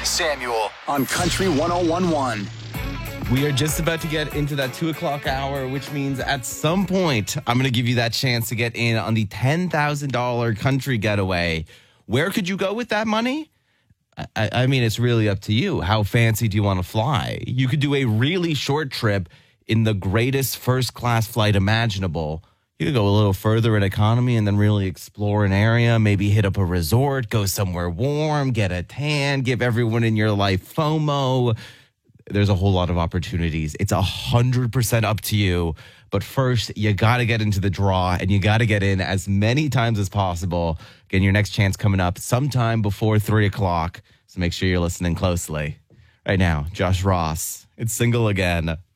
Samuel on Country 101.1. We are just about to get into that 2 o'clock hour, which means at some point, I'm going to give you that chance to get in on the $10,000 country getaway. Where could you go with that money? I mean, it's really up to you. How fancy do you want to fly? You could do a really short trip in the greatest first-class flight imaginable. You could go a little further in economy and then really explore an area, maybe hit up a resort, go somewhere warm, get a tan, give everyone in your life FOMO. There's a whole lot of opportunities. It's 100% up to you. But first, you got to get into the draw, and you got to get in as many times as possible. Again, your next chance coming up sometime before 3 o'clock. So make sure you're listening closely. Right now, Josh Ross, it's Single Again.